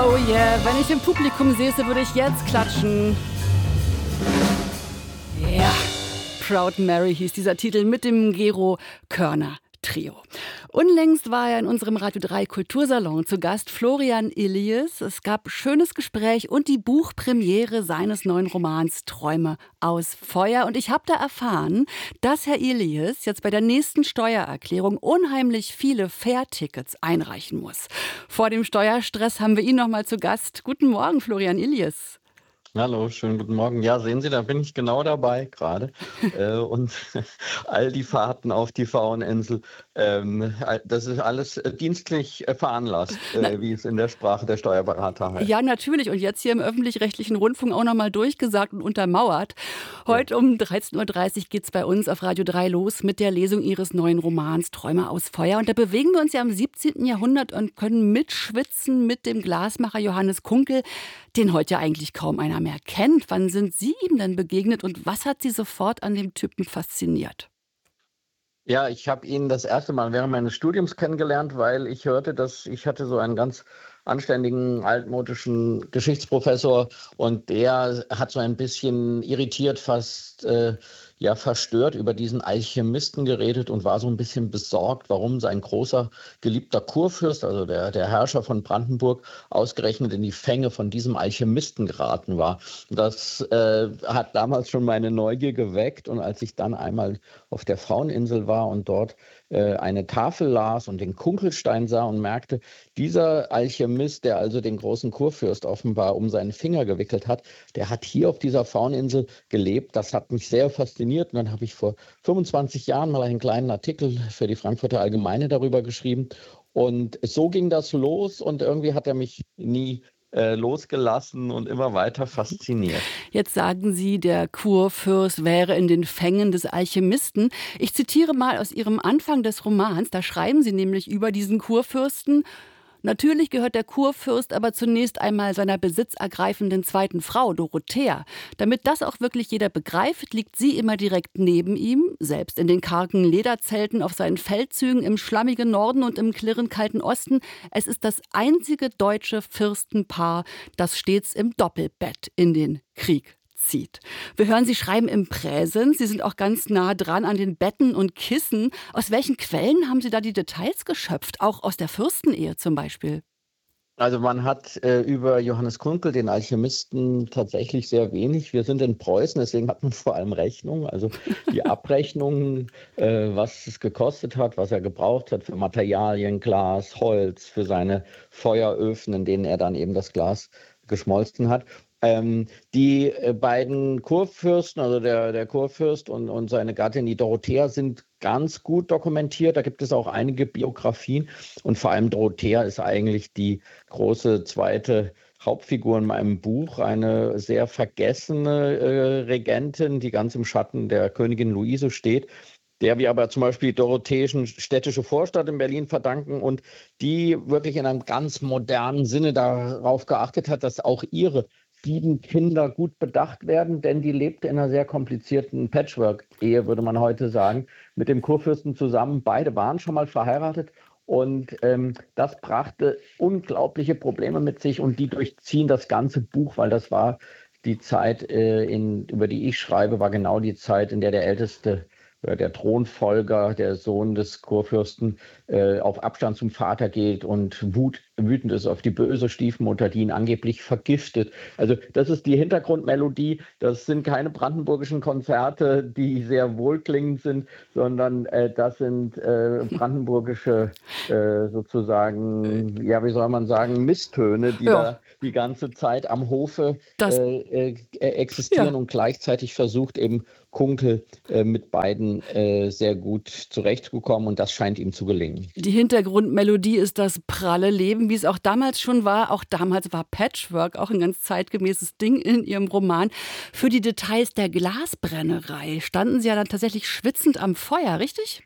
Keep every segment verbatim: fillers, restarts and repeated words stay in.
Oh yeah, wenn ich im Publikum säße, würde ich jetzt klatschen. Ja, yeah. Proud Mary hieß dieser Titel mit dem Gero Körner Trio. Unlängst war er in unserem Radio drei Kultursalon zu Gast, Florian Illies. Es gab schönes Gespräch und die Buchpremiere seines neuen Romans Träume aus Feuer. Und ich habe da erfahren, dass Herr Illies jetzt bei der nächsten Steuererklärung unheimlich viele Fährtickets einreichen muss. Vor dem Steuerstress haben wir ihn noch mal zu Gast. Guten Morgen, Florian Illies. Hallo, schönen guten Morgen. Ja, sehen Sie, da bin ich genau dabei gerade. äh, und all die Fahrten auf die Fraueninsel, ähm, das ist alles äh, dienstlich äh, veranlasst, äh, wie es in der Sprache der Steuerberater heißt. Ja, natürlich. Und jetzt hier im öffentlich-rechtlichen Rundfunk auch noch mal durchgesagt und untermauert. Heute ja. um dreizehn Uhr dreißig geht es bei uns auf Radio drei los mit der Lesung Ihres neuen Romans Träume aus Feuer. Und da bewegen wir uns ja im siebzehnten Jahrhundert und können mitschwitzen mit dem Glasmacher Johannes Kunkel, den heute ja eigentlich kaum einer mehr kennt. Wann sind Sie ihm denn begegnet und was hat Sie sofort an dem Typen fasziniert? Ja, ich habe ihn das erste Mal während meines Studiums kennengelernt, weil ich hörte, dass ich hatte so einen ganz anständigen, altmodischen Geschichtsprofessor und der hat so ein bisschen irritiert, fast äh, ja verstört über diesen Alchemisten geredet und war so ein bisschen besorgt, warum sein großer, geliebter Kurfürst, also der, der Herrscher von Brandenburg, ausgerechnet in die Fänge von diesem Alchemisten geraten war. Das äh, hat damals schon meine Neugier geweckt und als ich dann einmal auf der Fraueninsel war und dort äh, eine Tafel las und den Kunkelstein sah und merkte, dieser Alchemist, der also den großen Kurfürst offenbar um seinen Finger gewickelt hat, der hat hier auf dieser Fraueninsel gelebt. Das hat mich sehr fasziniert. Und dann habe ich vor fünfundzwanzig Jahren mal einen kleinen Artikel für die Frankfurter Allgemeine darüber geschrieben. Und so ging das los und irgendwie hat er mich nie äh, losgelassen und immer weiter fasziniert. Jetzt sagen Sie, der Kurfürst wäre in den Fängen des Alchemisten. Ich zitiere mal aus Ihrem Anfang des Romans, da schreiben Sie nämlich über diesen Kurfürsten: Natürlich gehört der Kurfürst aber zunächst einmal seiner besitzergreifenden zweiten Frau, Dorothea. Damit das auch wirklich jeder begreift, liegt sie immer direkt neben ihm, selbst in den kargen Lederzelten auf seinen Feldzügen im schlammigen Norden und im klirrend kalten Osten. Es ist das einzige deutsche Fürstenpaar, das stets im Doppelbett in den Krieg zieht. Wir hören Sie schreiben im Präsens. Sie sind auch ganz nah dran an den Betten und Kissen. Aus welchen Quellen haben Sie da die Details geschöpft? Auch aus der Fürstenehe zum Beispiel? Also man hat äh, über Johannes Kunkel, den Alchemisten, tatsächlich sehr wenig. Wir sind in Preußen, deswegen hat man vor allem Rechnungen, also die Abrechnungen, äh, was es gekostet hat, was er gebraucht hat für Materialien, Glas, Holz, für seine Feueröfen, in denen er dann eben das Glas geschmolzen hat. Ähm, die äh, beiden Kurfürsten, also der, der Kurfürst und, und seine Gattin, die Dorothea, sind ganz gut dokumentiert. Da gibt es auch einige Biografien und vor allem Dorothea ist eigentlich die große zweite Hauptfigur in meinem Buch, eine sehr vergessene äh, Regentin, die ganz im Schatten der Königin Luise steht, der wir aber zum Beispiel die Dorotheischen städtische Vorstadt in Berlin verdanken und die wirklich in einem ganz modernen Sinne darauf geachtet hat, dass auch ihre sieben Kinder gut bedacht werden, denn die lebte in einer sehr komplizierten Patchwork-Ehe, würde man heute sagen, mit dem Kurfürsten zusammen. Beide waren schon mal verheiratet und ähm, das brachte unglaubliche Probleme mit sich und die durchziehen das ganze Buch, weil das war die Zeit, äh, in, über die ich schreibe, war genau die Zeit, in der der älteste der Thronfolger, der Sohn des Kurfürsten, äh, auf Abstand zum Vater geht und wut, wütend ist auf die böse Stiefmutter, die ihn angeblich vergiftet. Also das ist die Hintergrundmelodie. Das sind keine brandenburgischen Konzerte, die sehr wohlklingend sind, sondern äh, das sind äh, brandenburgische äh, sozusagen, ja wie soll man sagen, Misstöne, die ja. da die ganze Zeit am Hofe äh, äh, existieren ja. und gleichzeitig versucht eben Kunkel äh, mit beiden äh, sehr gut zurechtgekommen und das scheint ihm zu gelingen. Die Hintergrundmelodie ist das pralle Leben, wie es auch damals schon war. Auch damals war Patchwork auch ein ganz zeitgemäßes Ding in Ihrem Roman. Für die Details der Glasbrennerei standen Sie ja dann tatsächlich schwitzend am Feuer, richtig?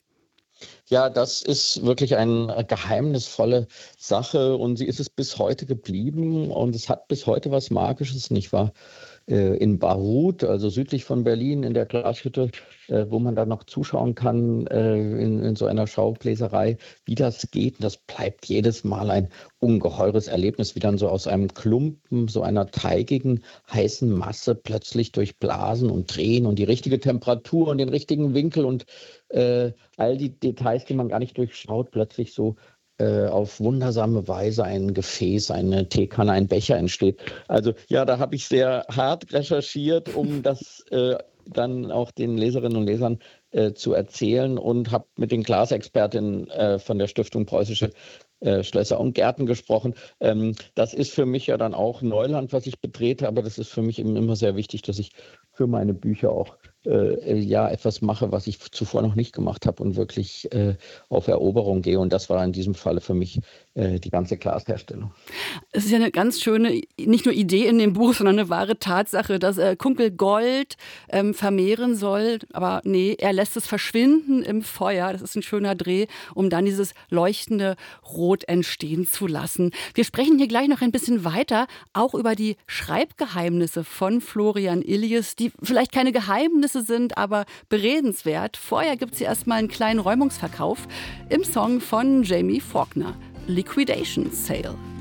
Ja, das ist wirklich eine geheimnisvolle Sache und sie ist es bis heute geblieben und es hat bis heute was Magisches, nicht wahr? äh, in Barut, also südlich von Berlin, in der Glashütte, äh, wo man dann noch zuschauen kann äh, in, in so einer Schaubläserei, wie das geht. Und das bleibt jedes Mal ein ungeheures Erlebnis, wie dann so aus einem Klumpen, so einer teigigen, heißen Masse plötzlich durch Blasen und Drehen und die richtige Temperatur und den richtigen Winkel und äh, all die Details, die man gar nicht durchschaut, plötzlich so äh, auf wundersame Weise ein Gefäß, eine Teekanne, ein Becher entsteht. Also ja, da habe ich sehr hart recherchiert, um das äh, dann auch den Leserinnen und Lesern äh, zu erzählen und habe mit den Glasexpertinnen äh, von der Stiftung Preußische äh, Schlösser und Gärten gesprochen. Ähm, das ist für mich ja dann auch Neuland, was ich betrete, aber das ist für mich eben immer sehr wichtig, dass ich für meine Bücher auch äh, ja etwas mache, was ich zuvor noch nicht gemacht habe und wirklich äh, auf Eroberung gehe. Und das war in diesem Falle für mich äh, die ganze Glasherstellung. Es ist ja eine ganz schöne, nicht nur Idee in dem Buch, sondern eine wahre Tatsache, dass äh, Kunkel Gold ähm, vermehren soll. Aber nee, er lässt es verschwinden im Feuer. Das ist ein schöner Dreh, um dann dieses leuchtende Rot entstehen zu lassen. Wir sprechen hier gleich noch ein bisschen weiter, auch über die Schreibgeheimnisse von Florian Illies, die vielleicht keine Geheimnisse sind, aber beredenswert. Vorher gibt es hier erstmal einen kleinen Räumungsverkauf im Song von Jamie Faulkner, Liquidation Sale.